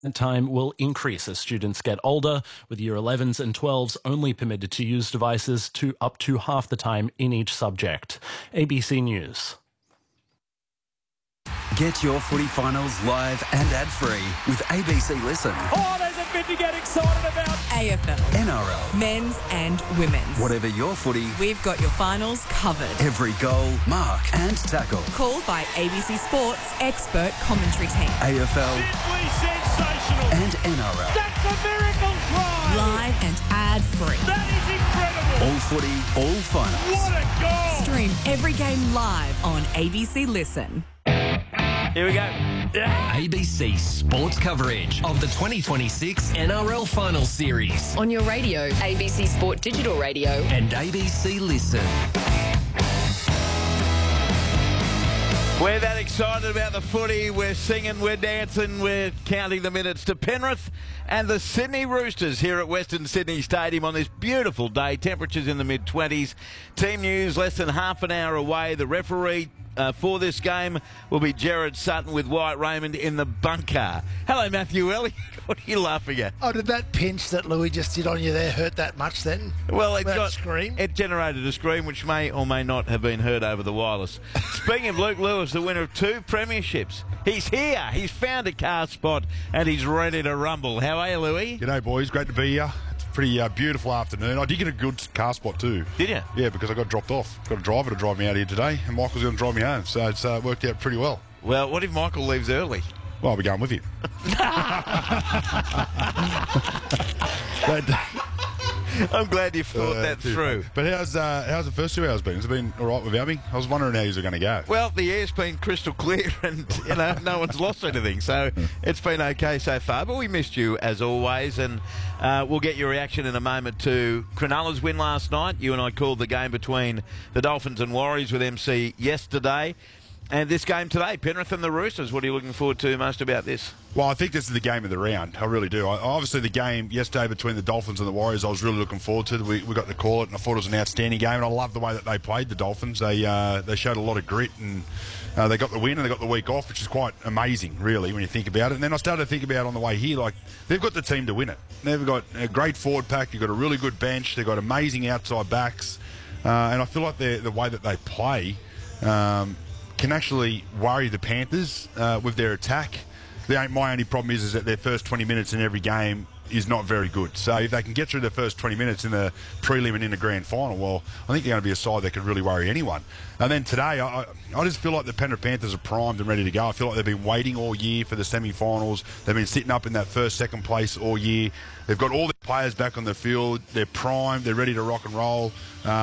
Time will increase as students get older, with Year 11s and 12s only permitted to use devices to up to half the time in each subject. ABC News. Get your footy finals live and ad-free with ABC Listen. Oh, there's a bit to get excited about. AFL, NRL, men's and women's. whatever your footy, We've got your finals covered. every goal, mark and tackle. Called by ABC Sports expert commentary team. AFL Simply sensational. and NRL. That's a miracle try. Live and ad-free. That is incredible. All footy, all finals. What a goal. Stream every game live on ABC Listen. Here we go. ABC Sports coverage of the 2026 NRL Finals Series On your radio, ABC Sport Digital Radio. and ABC Listen. We're that excited about the footy. We're singing, we're dancing, we're counting the minutes to Penrith and the Sydney Roosters here at Western Sydney Stadium on this beautiful day. Temperatures in the mid-20s. Team news less than half an hour away. The referee for this game will be Jared Sutton with Wyatt Raymond in the bunker. Hello, Matthew Elliott. What are you laughing at? Oh, did that pinch that Louis just did on you there hurt that much then? Well, That scream? it generated a scream which may or may not have been heard over the wireless. Speaking of Luke Lewis, the winner of 2 premierships, he's here. He's found a car spot and he's ready to rumble. How are you, Louis? G'day, boys. Great to be here. It's a pretty beautiful afternoon. I did get a good car spot too. Did you? Yeah, because I got dropped off. Got a driver to drive me out here today, and Michael's going to drive me home. So it's worked out pretty well. Well, what if Michael leaves early? Well, I'll be going with him. I'm glad you thought that through. But how's the first 2 hours been? Has it been all right without me? I was wondering how you were going to go. Well, the air's been crystal clear and, no one's lost anything. So it's been okay so far. But we missed you, as always. And we'll get your reaction in a moment to Cronulla's win last night. You and I called the game between the Dolphins and Warriors with MC yesterday. And this game today, Penrith and the Roosters. What are you looking forward to most about this? Well, I think this is the game of the round. I really do. Obviously, the game yesterday between the Dolphins and the Warriors, I was really looking forward to. We got to call it, and I thought it was an outstanding game. And I love the way that they played, the Dolphins. They showed a lot of grit, and they got the win, and they got the week off, which is quite amazing, really, when you think about it. And then I started to think about on the way here, like, they've got the team to win it. They've got a great forward pack. They've got a really good bench. They've got amazing outside backs. And I feel like the way that they play can actually worry the Panthers with their attack. My only problem is that their first 20 minutes in every game is not very good. So if they can get through the first 20 minutes in the prelim and in the grand final, well, I think they're going to be a side that could really worry anyone. And then today, I just feel like the Penrith Panthers are primed and ready to go. I feel like they've been waiting all year for the semi-finals. They've been sitting up in that first, second place all year. They've got all the players back on the field. They're primed. They're ready to rock and roll.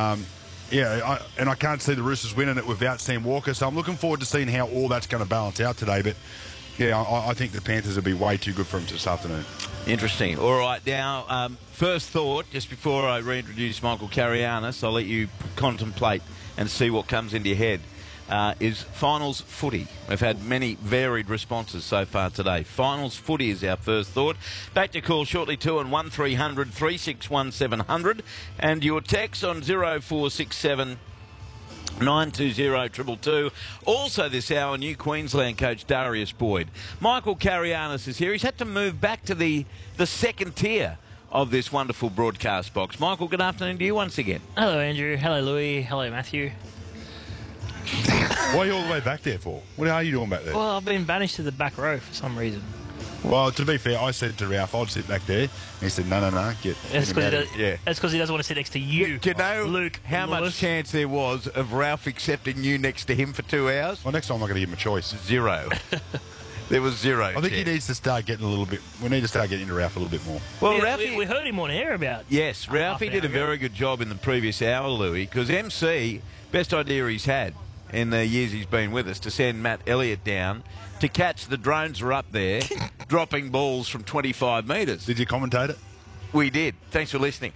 I can't see the Roosters winning it without Sam Walker, so I'm looking forward to seeing how all that's going to balance out today. But, yeah, I think the Panthers will be way too good for them this afternoon. Interesting. All right, now, first thought, just before I reintroduce Michael Carianis, I'll let you contemplate and see what comes into your head, is finals footy. We've had many varied responses so far today. Finals footy is our first thought. Back to call shortly too on 1300 361 700 and your text on 0467 920 222. Also this hour, new Queensland coach Darius Boyd. Michael Carianis is here. He's had to move back to the second tier of this wonderful broadcast box. Michael, good afternoon to you once again. Hello, Andrew. Hello, Louis. Hello, Matthew. What are you all the way back there for? What are you doing back there? Well, I've been banished to the back row for some reason. Well, to be fair, I said to Ralph, I'd sit back there. And he said, no, get That's him out of here. because he doesn't want to sit next to you. Do you know Luke how Lewis. much chance there was of Ralph accepting you next to him for 2 hours? Well, next time I'm not going to give him a choice. Zero. There was zero. I think he needs to start getting a little bit. We need to start getting into Ralph a little bit more. Well, we heard him on air about. Yes, Ralphie half an did a hour very ago. good job in the previous hour, Louis, because MC, best idea he's had in the years he's been with us, to send Matt Elliott down to catch the drones are up there dropping balls from 25 metres. Did you commentate it? We did. Thanks for listening.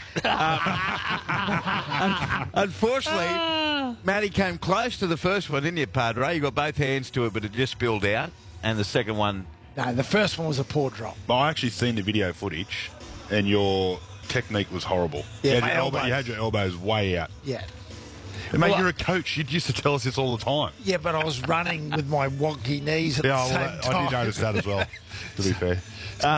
Unfortunately, Matty came close to the first one, didn't you, Padre? You got both hands to it, but it just spilled out. And the second one... No, the first one was a poor drop. Well, I actually seen the video footage, and your technique was horrible. Yeah, you had your elbows way out. Yeah. And mate, Well, you're a coach. You used to tell us this all the time. Yeah, but I was running with my wonky knees at the same time. I did notice that as well, to be fair.